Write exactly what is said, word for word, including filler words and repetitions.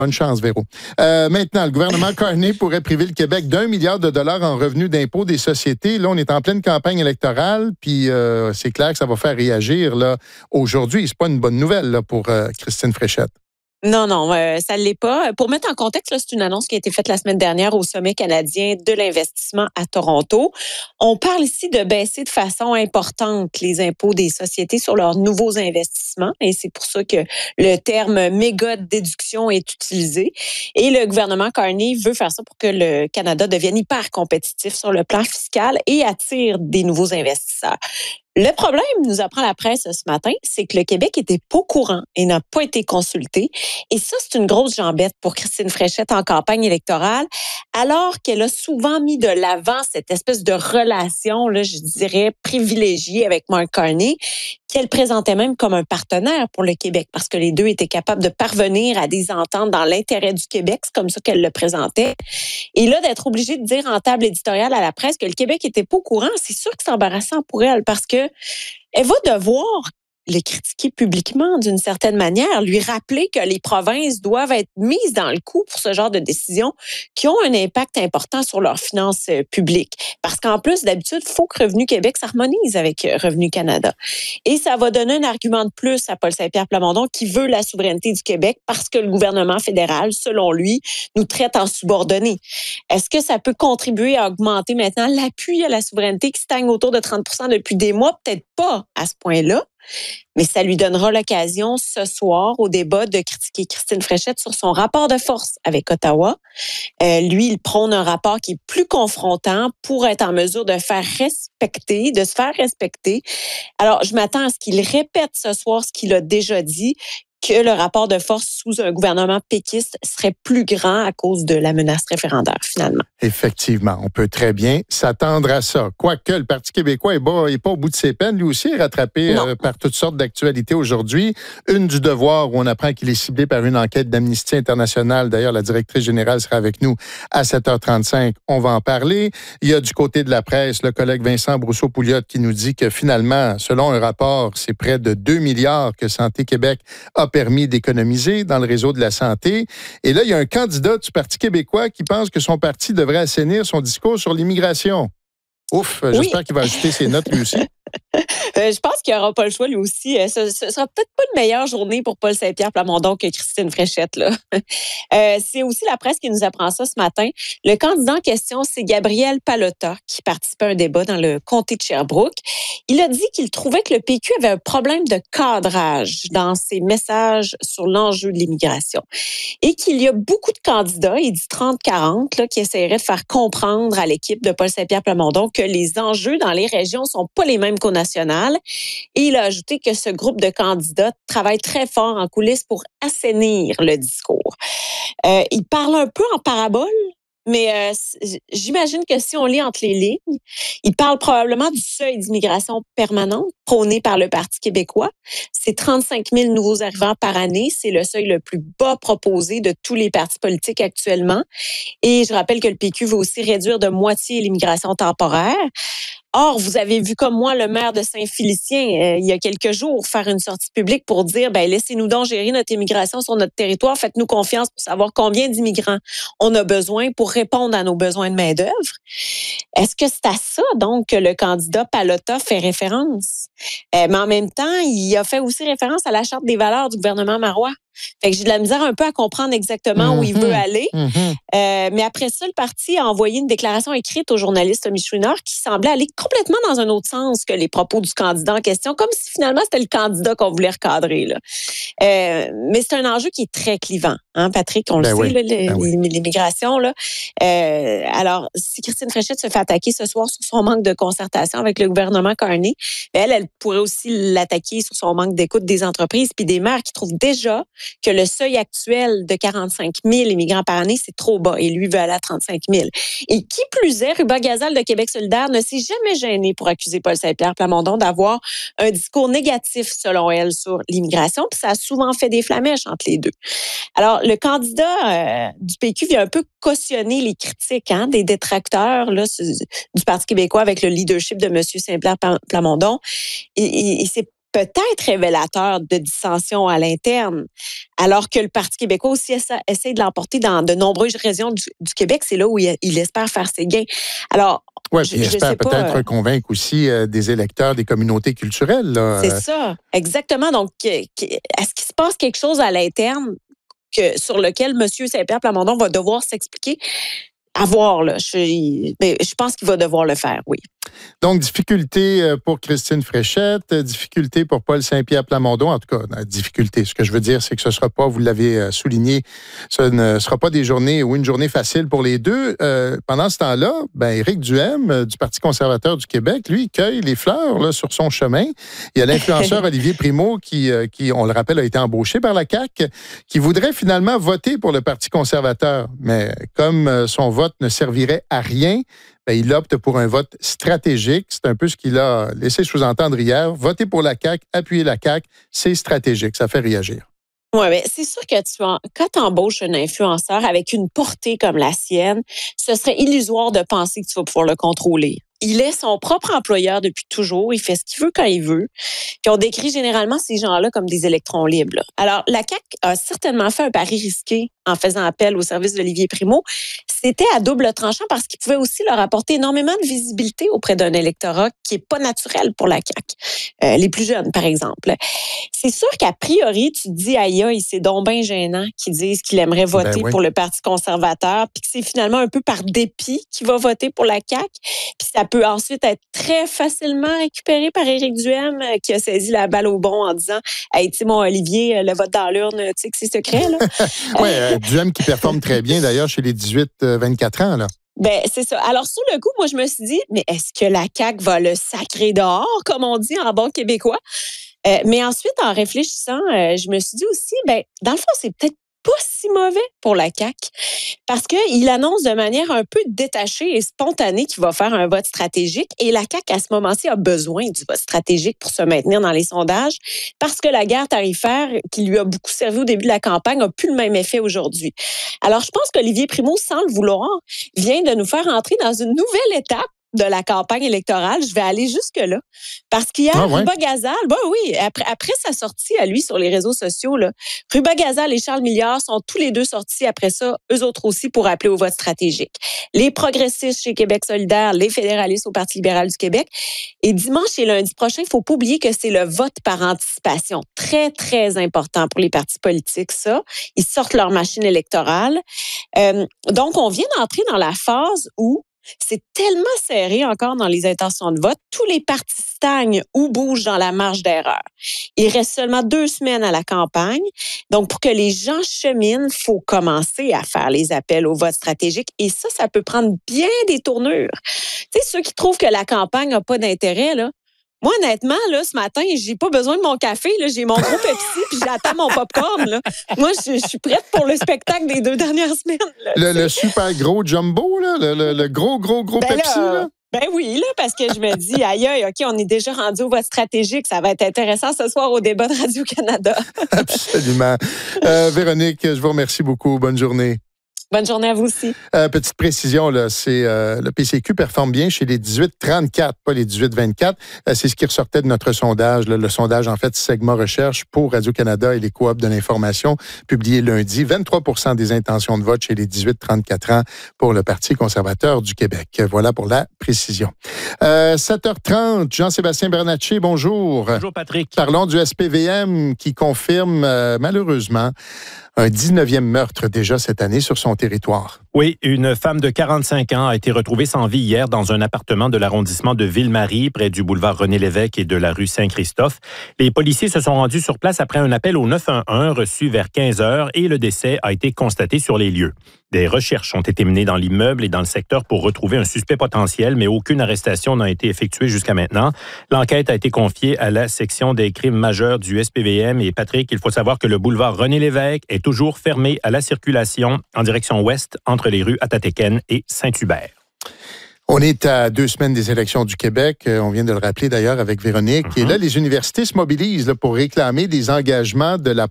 Bonne chance, Véro. Euh, maintenant, le gouvernement Carney pourrait priver le Québec d'un milliard de dollars en revenus d'impôt des sociétés. Là, on est en pleine campagne électorale, puis euh, c'est clair que ça va faire réagir là, aujourd'hui. C'est pas une bonne nouvelle là, pour euh, Christine Fréchette. Non, non, euh, ça ne l'est pas. Pour mettre en contexte, là, c'est une annonce qui a été faite la semaine dernière au Sommet canadien de l'investissement à Toronto. On parle ici de baisser de façon importante les impôts des sociétés sur leurs nouveaux investissements et c'est pour ça que le terme méga déduction est utilisé. Et le gouvernement Carney veut faire ça pour que le Canada devienne hyper compétitif sur le plan fiscal et attire des nouveaux investisseurs. Le problème, nous apprend la presse ce matin, c'est que le Québec était pas au courant et n'a pas été consulté. Et ça, c'est une grosse jambette pour Christine Fréchette en campagne électorale, alors qu'elle a souvent mis de l'avant cette espèce de relation, là, je dirais, privilégiée avec Mark Carney, qu'elle présentait même comme un partenaire pour le Québec, parce que les deux étaient capables de parvenir à des ententes dans l'intérêt du Québec. C'est comme ça qu'elle le présentait. Et là, d'être obligée de dire en table éditoriale à la presse que le Québec était pas au courant, c'est sûr que c'est embarrassant pour elle, parce que elle va devoir le critiquer publiquement d'une certaine manière, lui rappeler que les provinces doivent être mises dans le coup pour ce genre de décisions qui ont un impact important sur leurs finances publiques. Parce qu'en plus, d'habitude, il faut que Revenu Québec s'harmonise avec Revenu Canada. Et ça va donner un argument de plus à Paul Saint-Pierre Plamondon qui veut la souveraineté du Québec parce que le gouvernement fédéral, selon lui, nous traite en subordonnés. Est-ce que ça peut contribuer à augmenter maintenant l'appui à la souveraineté qui stagne autour de trente pour cent depuis des mois? Peut-être pas à ce point-là. Mais ça lui donnera l'occasion ce soir au débat de critiquer Christine Fréchette sur son rapport de force avec Ottawa. Euh, lui, il prône un rapport qui est plus confrontant pour être en mesure de faire respecter, de se faire respecter. Alors, je m'attends à ce qu'il répète ce soir ce qu'il a déjà dit, que le rapport de force sous un gouvernement péquiste serait plus grand à cause de la menace référendaire, finalement. Effectivement, on peut très bien s'attendre à ça. Quoique le Parti québécois n'est pas au bout de ses peines. Lui aussi est rattrapé euh, par toutes sortes d'actualités aujourd'hui. Une du Devoir, où on apprend qu'il est ciblé par une enquête d'Amnesty International. D'ailleurs, la directrice générale sera avec nous à sept heures trente-cinq. On va en parler. Il y a du côté de la presse, le collègue Vincent Brousseau-Pouliot qui nous dit que finalement, selon un rapport, c'est près de deux milliards que Santé Québec a permis d'économiser dans le réseau de la santé. Et là, il y a un candidat du Parti québécois qui pense que son parti devrait assainir son discours sur l'immigration. Ouf, oui. J'espère qu'il va ajouter ses notes lui aussi. Euh, je pense qu'il n'aura pas le choix, lui aussi. Euh, ce, ce sera peut-être pas une meilleure journée pour Paul Saint-Pierre Plamondon que Christine Fréchette, là. euh, c'est aussi la presse qui nous apprend ça ce matin. Le candidat en question, c'est Gabriel Pallotta, qui participait à un débat dans le comté de Sherbrooke. Il a dit qu'il trouvait que le P Q avait un problème de cadrage dans ses messages sur l'enjeu de l'immigration. Et qu'il y a beaucoup de candidats, il dit trente quarante, là, qui essaieraient de faire comprendre à l'équipe de Paul Saint-Pierre Plamondon que les enjeux dans les régions sont pas les mêmes qu'au national. Et il a ajouté que ce groupe de candidats travaille très fort en coulisses pour assainir le discours. Euh, il parle un peu en parabole, mais euh, j'imagine que si on lit entre les lignes, il parle probablement du seuil d'immigration permanente prôné par le Parti québécois. C'est trente-cinq mille nouveaux arrivants par année. C'est le seuil le plus bas proposé de tous les partis politiques actuellement. Et je rappelle que le P Q veut aussi réduire de moitié l'immigration temporaire. Or, vous avez vu comme moi le maire de Saint-Félicien euh, il y a quelques jours faire une sortie publique pour dire ben laissez-nous donc gérer notre immigration sur notre territoire, faites-nous confiance pour savoir combien d'immigrants on a besoin pour répondre à nos besoins de main-d'œuvre. Est-ce que c'est à ça donc que le candidat Pallotta fait référence? Euh, mais en même temps, il a fait aussi référence à la charte des valeurs du gouvernement marois. Fait que j'ai de la misère un peu à comprendre exactement mm-hmm. où il veut aller. Mm-hmm. Euh, mais après ça, le parti a envoyé une déclaration écrite au journaliste Tommy Chouinard qui semblait aller complètement dans un autre sens que les propos du candidat en question, comme si finalement c'était le candidat qu'on voulait recadrer. Là. Euh, mais c'est un enjeu qui est très clivant, hein, Patrick, on ben le oui. sait, là, les, ben oui. l'immigration. Là. Euh, alors, si Christine Fréchette se fait attaquer ce soir sur son manque de concertation avec le gouvernement Carney, elle, elle pourrait aussi l'attaquer sur son manque d'écoute des entreprises puis des maires qui trouvent déjà que le seuil actuel de quarante-cinq mille immigrants par année, c'est trop bas. Et lui veut aller à trente-cinq mille. Et qui plus est, Ruba Gazal de Québec solidaire ne s'est jamais gêné pour accuser Paul Saint-Pierre Plamondon d'avoir un discours négatif, selon elle, sur l'immigration. Puis ça a souvent fait des flamèches entre les deux. Alors, le candidat euh, du P Q vient un peu cautionner les critiques hein, des détracteurs là, du Parti québécois avec le leadership de M. Saint-Pierre Plamondon. Et, et, et c'est peut-être révélateur de dissensions à l'interne. Alors que le Parti québécois aussi essa, essaie de l'emporter dans de nombreuses régions du, du Québec. C'est là où il, il espère faire ses gains. Alors, oui, puis il espère peut-être pas, convaincre aussi euh, des électeurs des communautés culturelles. Là. C'est ça, exactement. Donc, est-ce qu'il se passe quelque chose à l'interne que, sur lequel M. Saint-Pierre Plamondon va devoir s'expliquer? À voir, là. Je, mais je pense qu'il va devoir le faire, oui. Donc, difficulté pour Christine Fréchette, difficulté pour Paul Saint-Pierre Plamondon. En tout cas, difficulté. Ce que je veux dire, c'est que ce ne sera pas, vous l'avez souligné, ce ne sera pas des journées ou une journée facile pour les deux. Euh, pendant ce temps-là, ben, Éric Duhaime, du Parti conservateur du Québec, lui, cueille les fleurs là, sur son chemin. Il y a l'influenceur Olivier Primo qui, qui, on le rappelle, a été embauché par la C A Q, qui voudrait finalement voter pour le Parti conservateur. Mais comme son vote ne servirait à rien, ben, il opte pour un vote stratégique. C'est un peu ce qu'il a laissé sous-entendre hier. Voter pour la C A Q, appuyer la C A Q, c'est stratégique. Ça fait réagir. Oui, bien, c'est sûr que tu en, quand tu embauches un influenceur avec une portée comme la sienne, ce serait illusoire de penser que tu vas pouvoir le contrôler. Il est son propre employeur depuis toujours. Il fait ce qu'il veut quand il veut. Puis on décrit généralement ces gens-là comme des électrons libres. Là. Alors, la C A Q a certainement fait un pari risqué en faisant appel au service d'Olivier Primo. C'était à double tranchant parce qu'il pouvait aussi leur apporter énormément de visibilité auprès d'un électorat qui est pas naturel pour la C A Q. Euh, les plus jeunes, par exemple. C'est sûr qu'à priori, tu te dis, aïe, aïe, c'est donc bien gênant qu'ils disent qu'il aimerait voter ben oui. pour le Parti conservateur, puis que c'est finalement un peu par dépit qu'il va voter pour la C A Q. Puis ça peut ensuite être très facilement récupéré par Éric Duhaime, qui a saisi la balle au bon en disant, hey, tu sais, mon Olivier, le vote dans l'urne, tu sais que c'est secret, là. Oui, euh, Duhaime qui performe très bien, d'ailleurs, chez les dix-huit vingt-quatre ans, là. Ben c'est ça. Alors, sur le coup, moi, je me suis dit, mais est-ce que la C A Q va le sacrer dehors, comme on dit en bon québécois? Euh, mais ensuite, en réfléchissant, euh, je me suis dit aussi, ben dans le fond, c'est peut-être pas si mauvais pour la C A Q parce qu'il annonce de manière un peu détachée et spontanée qu'il va faire un vote stratégique et la C A Q, à ce moment-ci, a besoin du vote stratégique pour se maintenir dans les sondages parce que la guerre tarifaire qui lui a beaucoup servi au début de la campagne n'a plus le même effet aujourd'hui. Alors, je pense qu'Olivier Primo, sans le vouloir, vient de nous faire entrer dans une nouvelle étape de la campagne électorale. Je vais aller jusque-là. Parce qu'hier, ah ouais. Ruba Gazal, ben oui, après, après sa sortie à lui sur les réseaux sociaux, là, Ruba Gazal et Charles Milliard sont tous les deux sortis après ça, eux autres aussi, pour appeler au vote stratégique. Les progressistes chez Québec solidaire, les fédéralistes au Parti libéral du Québec. Et dimanche et lundi prochain, il ne faut pas oublier que c'est le vote par anticipation. Très, très important pour les partis politiques, ça. Ils sortent leur machine électorale. Euh, donc, on vient d'entrer dans la phase où c'est tellement serré encore dans les intentions de vote. Tous les partis stagnent ou bougent dans la marge d'erreur. Il reste seulement deux semaines à la campagne. Donc, pour que les gens cheminent, il faut commencer à faire les appels au vote stratégique. Et ça, ça peut prendre bien des tournures. Tu sais, ceux qui trouvent que la campagne n'a pas d'intérêt, là, moi, honnêtement, là, ce matin, j'ai pas besoin de mon café. Là, j'ai mon gros Pepsi puis j'attends mon popcorn. Là. Moi, je, je suis prête pour le spectacle des deux dernières semaines. Là, le, le super gros jumbo, là, le, le, le gros, gros, gros ben Pepsi. Là, là. Ben oui, là, parce que je me dis, aïe, aïe, OK, on est déjà rendu au vote stratégique. Ça va être intéressant ce soir au débat de Radio-Canada. Absolument. Euh, Véronique, je vous remercie beaucoup. Bonne journée. Bonne journée à vous aussi. Euh, petite précision, là, c'est euh, le P C Q performe bien chez les dix-huit trente-quatre, pas les dix-huit vingt-quatre. Euh, c'est ce qui ressortait de notre sondage. Là, le sondage, en fait, Segma Recherche pour Radio-Canada et les coops de l'information, publié lundi. vingt-trois pour cent des intentions de vote chez les dix-huit trente-quatre ans pour le Parti conservateur du Québec. Voilà pour la précision. Euh, sept heures trente, Jean-Sébastien Bernatchez, bonjour. Bonjour, Patrick. Parlons du S P V M qui confirme, euh, malheureusement, un dix-neuvième meurtre déjà cette année sur son territoire. Oui, une femme de quarante-cinq ans a été retrouvée sans vie hier dans un appartement de l'arrondissement de Ville-Marie, près du boulevard René-Lévesque et de la rue Saint-Christophe. Les policiers se sont rendus sur place après un appel au neuf un un reçu vers quinze heures et le décès a été constaté sur les lieux. Des recherches ont été menées dans l'immeuble et dans le secteur pour retrouver un suspect potentiel, mais aucune arrestation n'a été effectuée jusqu'à maintenant. L'enquête a été confiée à la section des crimes majeurs du S P V M. Et Patrick, il faut savoir que le boulevard René-Lévesque est toujours fermé à la circulation en direction ouest entre les rues Atatéken et Saint-Hubert. On est à deux semaines des élections du Québec. On vient de le rappeler d'ailleurs avec Véronique. Mm-hmm. Et là, les universités se mobilisent là, pour réclamer des engagements de la